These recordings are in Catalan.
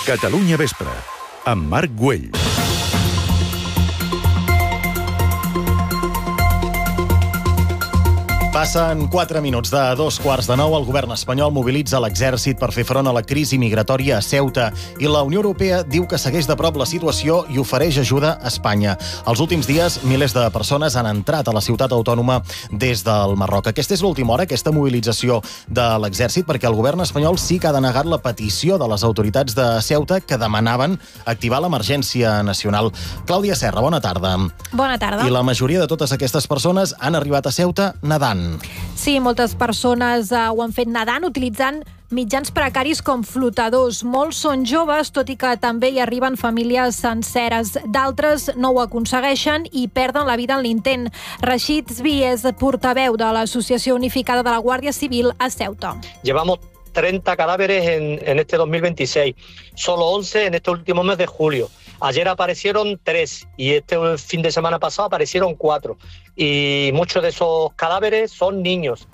Catalunya Vespre, amb Marc Güell. Passen 4 minuts de 8:45. El govern espanyol mobilitza l'exèrcit per fer front a la crisi migratòria a Ceuta i la Unió Europea diu que segueix de prop la situació i ofereix ajuda a Espanya. Els últims dies, milers de persones han entrat a la ciutat autònoma des del Marroc. Aquesta és l'última hora, aquesta mobilització de l'exèrcit, perquè el govern espanyol sí que ha denegat la petició de les autoritats de Ceuta que demanaven activar l'emergència nacional. Clàudia Serra, bona tarda. Bona tarda. I la majoria de totes aquestes persones han arribat a Ceuta nedant. Sí, moltes persones ho han fet nedant, utilitzant mitjans precaris com flotadors. Molts són joves, tot i que també hi arriben famílies senceres. D'altres no ho aconsegueixen i perden la vida en l'intent. Rashid Zvi és portaveu de l'Associació Unificada de la Guàrdia Civil a Ceuta. Llevamos 30 cadáveres en este 2026, solo 11 en este último mes de julio. Ayer aparecieron 3 y este fin de semana pasado aparecieron 4. Y muchos de esos cadáveres son niños.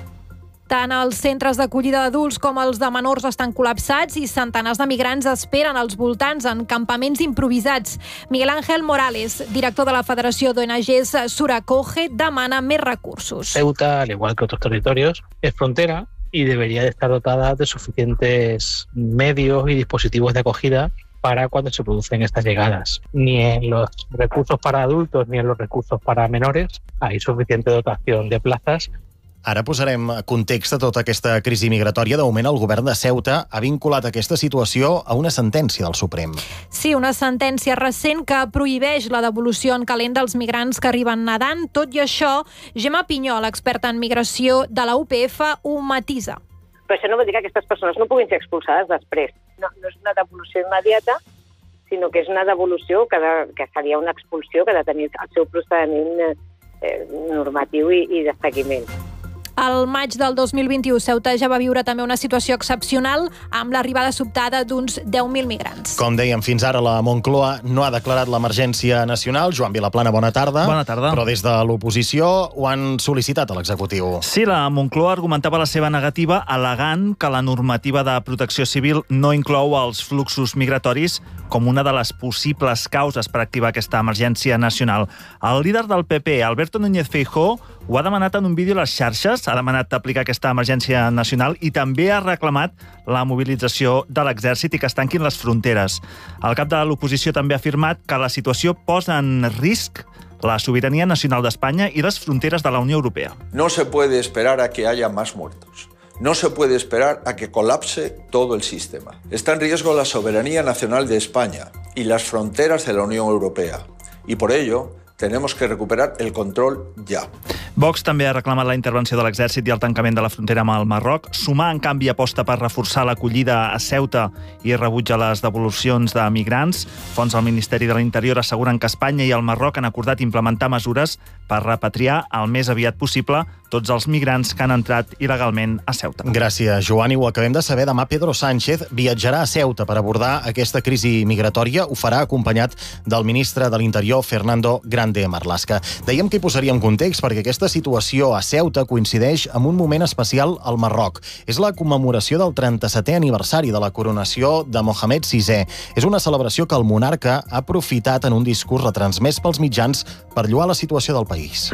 Tant els centres d'acollida d'adults com els de menors estan col·lapsats i centenars de migrants esperen als voltants en campaments improvisats. Miguel Ángel Morales, director de la Federació d'ONGs Suracoge, demana més recursos. Ceuta, al igual que otros territorios, es frontera y debería de estar dotada de suficientes medios y dispositivos de acogida para cuando se producen estas llegadas. Ni en los recursos para adultos ni en los recursos para menores hay suficiente dotación de plazas. Ara posarem context a tota aquesta crisi migratòria. De moment, el govern de Ceuta ha vinculat aquesta situació a una sentència del Suprem. Sí, una sentència recent que prohibeix la devolució en calent dels migrants que arriben nedant. Tot i això, Gemma Pinyol, experta en migració de la UPF, ho matisa. Però això no vol dir que aquestes persones no puguin ser expulsades després. No és una devolució immediata, sinó que és una devolució que seria una expulsió que ha de tenir el seu procediment normatiu i de seguiment. Al maig del 2021, Ceuta ja va viure també una situació excepcional amb l'arribada sobtada d'uns 10.000 migrants. Com dèiem, fins ara la Moncloa no ha declarat l'emergència nacional. Joan Vilaplana, bona tarda. Bona tarda. Però des de l'oposició ho han sol·licitat a l'executiu. Sí, la Moncloa argumentava la seva negativa al·legant que la normativa de protecció civil no inclou els fluxos migratoris com una de les possibles causes per activar aquesta emergència nacional. El líder del PP, Alberto Núñez Feijóo, ho ha demanat en un vídeo a les xarxes, ha demanat aplicar aquesta emergència nacional i també ha reclamat la mobilització de l'exèrcit i que es tanquin les fronteres. El cap de l'oposició també ha afirmat que la situació posa en risc la sobirania nacional d'Espanya i les fronteres de la Unió Europea. No se puede esperar a que haya más muertos. No se puede esperar a que colapse todo el sistema. Está en riesgo la soberanía nacional de España y las fronteras de la Unión Europea. Y por ello, tenemos que recuperar el control ya. Vox també ha reclamat la intervenció de l'exèrcit i el tancament de la frontera amb el Marroc. Sumar, en canvi, aposta per reforçar l'acollida a Ceuta i rebutja les devolucions de migrants. Fonts del Ministeri de l'Interior asseguren que Espanya i el Marroc han acordat implementar mesures per repatriar el més aviat possible tots els migrants que han entrat il·legalment a Ceuta. Gràcies, Joan. I ho acabem de saber. Demà Pedro Sánchez viatjarà a Ceuta per abordar aquesta crisi migratòria. Ho farà acompanyat del ministre de l'Interior, Fernando Grande Marlaska. Dèiem que hi posaríem context perquè aquesta situació a Ceuta coincideix amb un moment especial al Marroc. És la commemoració del 37è aniversari de la coronació de Mohamed VI. És una celebració que el monarca ha aprofitat en un discurs retransmès pels mitjans per lloar la situació del país.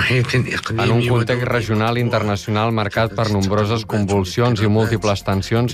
En un context regional i internacional marcat per nombroses convulsions i múltiples tensions,